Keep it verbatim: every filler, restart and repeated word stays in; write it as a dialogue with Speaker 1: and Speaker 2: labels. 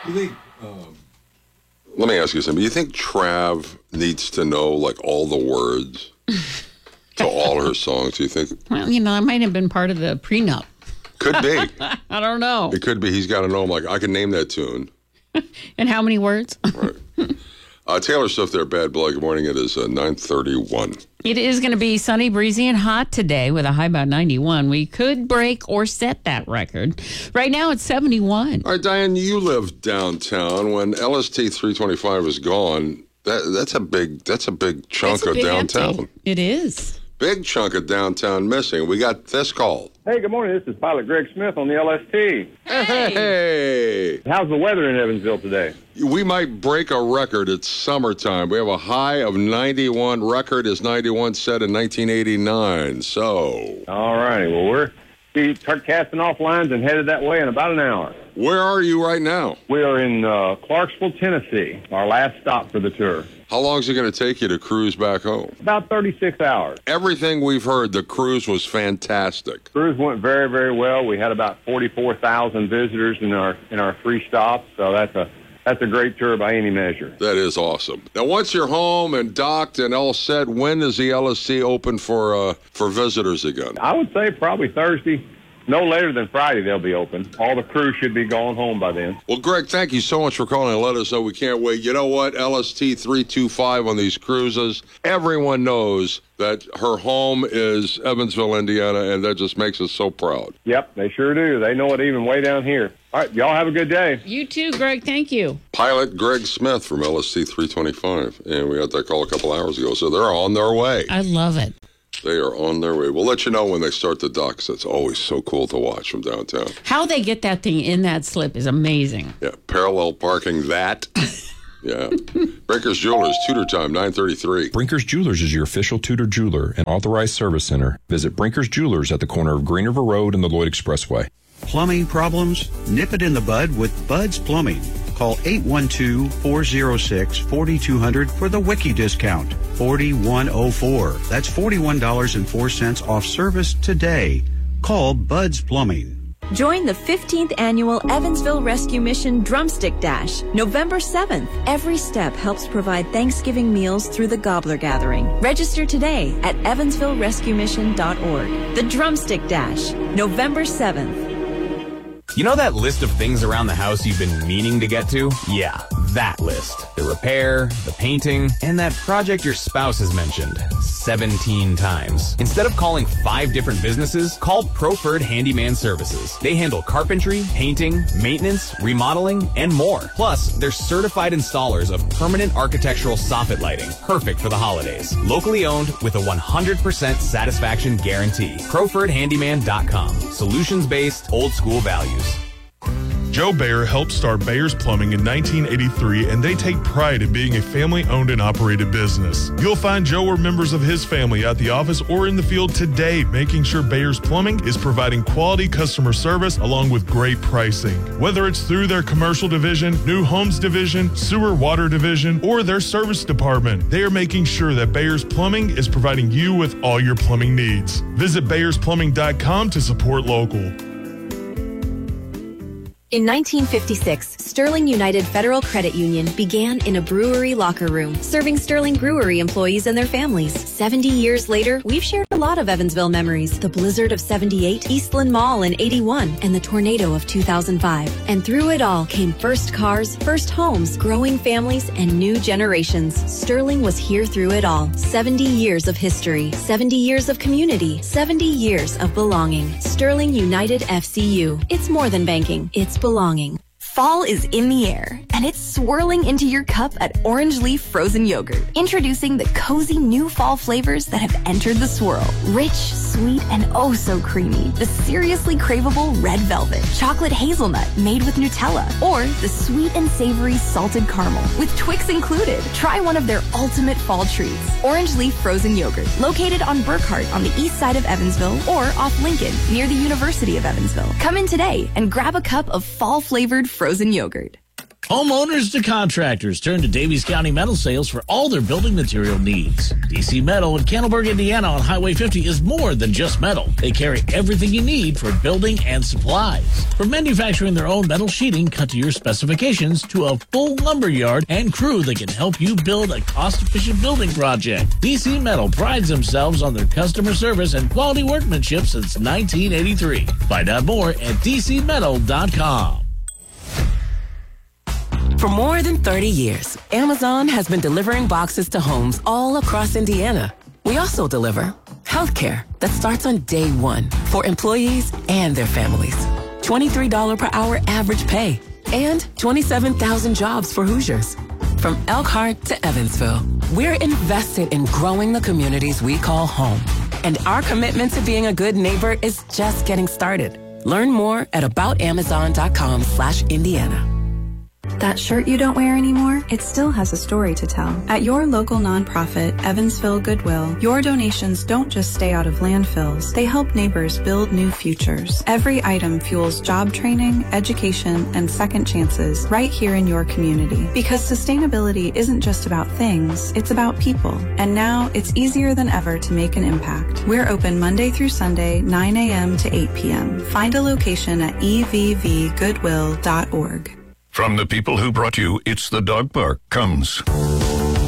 Speaker 1: You think? Um, let me ask you something. You think Trav needs to know like all the words to all her songs? Do you think?
Speaker 2: Well, you know, that might have been part of the prenup.
Speaker 1: Could be.
Speaker 2: I don't know.
Speaker 1: It could be. He's got to know. Like, I can name that tune.
Speaker 2: And how many words?
Speaker 1: Right. Uh, Taylor Swift there, Bad Blood. Good morning. It is uh, nine thirty-one.
Speaker 2: It is going to be sunny, breezy, and hot today with a high about ninety-one. We could break or set that record. Right now it's seventy-one.
Speaker 1: All right, Diane, you live downtown. When L S T three twenty-five is gone, that that's a big that's a big chunk
Speaker 2: a
Speaker 1: of
Speaker 2: big
Speaker 1: downtown.
Speaker 2: Empty. It is.
Speaker 1: Big chunk of downtown missing. We got this call.
Speaker 3: Hey, good morning. This is Pilot Greg Smith on the L S T.
Speaker 2: Hey.
Speaker 1: Hey.
Speaker 3: How's the weather in Evansville today?
Speaker 1: We might break a record. It's summertime. We have a high of ninety-one. Record is ninety-one, set in nineteen eighty-nine. So.
Speaker 3: All righty. Well, we're we start casting off lines and headed that way in about an hour.
Speaker 1: Where are you right now?
Speaker 3: We are in uh, Clarksville, Tennessee, our last stop for the tour.
Speaker 1: How long is it going to take you to cruise back home?
Speaker 3: About thirty-six hours.
Speaker 1: Everything we've heard, the cruise was fantastic.
Speaker 3: Cruise went very, very well. We had about forty-four thousand visitors in our in our three stops, so that's a that's a great tour by any measure.
Speaker 1: That is awesome. Now, once you're home and docked and all set, when is the L S C open for uh, for visitors again?
Speaker 3: I would say probably Thursday. No later than Friday, they'll be open. All the crew should be going home by then.
Speaker 1: Well, Greg, thank you so much for calling and let us know. We can't wait. You know what? L S T three twenty-five on these cruises. Everyone knows that her home is Evansville, Indiana, and that just makes us so proud.
Speaker 3: Yep, they sure do. They know it even way down here. All right, y'all have a good day.
Speaker 2: You too, Greg. Thank you.
Speaker 1: Pilot Greg Smith from L S T three twenty-five. And we got that call a couple hours ago, so they're on their way.
Speaker 2: I love it.
Speaker 1: They are on their way. We'll let you know when they start the docks. It's always so cool to watch from downtown.
Speaker 2: How they get that thing in that slip is amazing.
Speaker 1: Yeah, parallel parking that. Yeah. Brinkers Jewelers, Tudor time, nine thirty-three.
Speaker 4: Brinkers Jewelers is your official Tudor jeweler and authorized service center. Visit Brinkers Jewelers at the corner of Green River Road and the Lloyd Expressway.
Speaker 5: Plumbing problems? Nip it in the bud with Bud's Plumbing. Call eight one two, four oh six, four two zero zero for the Wiki discount. forty-one oh four. That's forty-one dollars and four cents off service today. Call Bud's Plumbing.
Speaker 6: Join the fifteenth Annual Evansville Rescue Mission Drumstick Dash, November seventh. Every step helps provide Thanksgiving meals through the Gobbler Gathering. Register today at evansville rescue mission dot org. The Drumstick Dash, November seventh.
Speaker 7: You know that list of things around the house you've been meaning to get to? Yeah, that list. The repair, the painting, and that project your spouse has mentioned seventeen times. Instead of calling five different businesses, call Proffered Handyman Services. They handle carpentry, painting, maintenance, remodeling, and more. Plus, they're certified installers of permanent architectural soffit lighting, perfect for the holidays. Locally owned with a one hundred percent satisfaction guarantee. Proffered Handyman dot com. Solutions-based, old-school values.
Speaker 8: Joe Bayer helped start Bayer's Plumbing in nineteen eighty-three, and they take pride in being a family-owned and operated business. You'll find Joe or members of his family at the office or in the field today, making sure Bayer's Plumbing is providing quality customer service along with great pricing. Whether it's through their commercial division, new homes division, sewer water division, or their service department, they are making sure that Bayer's Plumbing is providing you with all your plumbing needs. Visit bayers plumbing dot com to support local.
Speaker 9: In nineteen fifty-six, Sterling United Federal Credit Union began in a brewery locker room, serving Sterling Brewery employees and their families. seventy years later, we've shared a lot of Evansville memories. The blizzard of seventy-eight, Eastland Mall in eighty-one, and the tornado of two thousand five. And through it all came first cars, first homes, growing families, and new generations. Sterling was here through it all. seventy years of history, seventy years of community, seventy years of belonging. Sterling United F C U. It's more than banking. It's belonging.
Speaker 10: Fall is in the air, and it's swirling into your cup at Orange Leaf Frozen Yogurt. Introducing the cozy new fall flavors that have entered the swirl. Rich, sweet, and oh so creamy. The seriously craveable Red Velvet, chocolate hazelnut made with Nutella, or the sweet and savory salted caramel with Twix included. Try one of their ultimate fall treats. Orange Leaf Frozen Yogurt, located on Burkhart on the east side of Evansville or off Lincoln near the University of Evansville. Come in today and grab a cup of fall-flavored frozen yogurt.
Speaker 11: Homeowners to contractors turn to Davies County Metal Sales for all their building material needs. D C Metal in Candleburg, Indiana on Highway fifty is more than just metal. They carry everything you need for building and supplies. From manufacturing their own metal sheeting cut to your specifications to a full lumber yard and crew that can help you build a cost-efficient building project. D C Metal prides themselves on their customer service and quality workmanship since nineteen eighty-three. Find out more at d c metal dot com.
Speaker 12: For more than thirty years, Amazon has been delivering boxes to homes all across Indiana. We also deliver healthcare that starts on day one for employees and their families. twenty-three dollars per hour average pay and twenty-seven thousand jobs for Hoosiers. From Elkhart to Evansville, we're invested in growing the communities we call home. And our commitment to being a good neighbor is just getting started. Learn more at about amazon dot com slash Indiana.
Speaker 13: That shirt you don't wear anymore? It still has a story to tell. At your local nonprofit, Evansville Goodwill, your donations don't just stay out of landfills. They help neighbors build new futures. Every item fuels job training, education, and second chances right here in your community. Because sustainability isn't just about things, it's about people. And now it's easier than ever to make an impact. We're open Monday through Sunday, nine a.m. to eight p.m. Find a location at e v v goodwill dot org.
Speaker 14: From the people who brought you It's the Dog Park comes